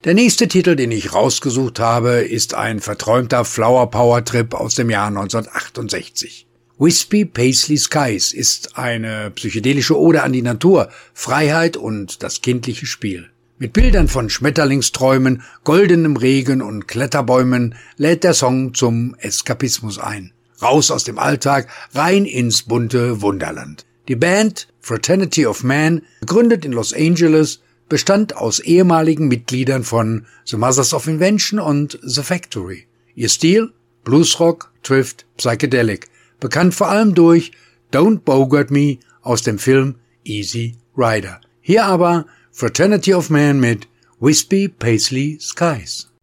Der nächste Titel, den ich rausgesucht habe, ist ein verträumter Flower-Power-Trip aus dem Jahr 1968. Wispy Paisley Skies ist eine psychedelische Ode an die Natur, Freiheit und das kindliche Spiel. Mit Bildern von Schmetterlingsträumen, goldenem Regen und Kletterbäumen lädt der Song zum Eskapismus ein. Raus aus dem Alltag, rein ins bunte Wunderland. Die Band Fraternity of Man, gegründet in Los Angeles, bestand aus ehemaligen Mitgliedern von The Mothers of Invention und The Factory. Ihr Stil? Bluesrock, Thrift, Psychedelic, bekannt vor allem durch Don't Bogart Me aus dem Film Easy Rider. Hier aber Fraternity of Man mit Wispy Paisley Skies.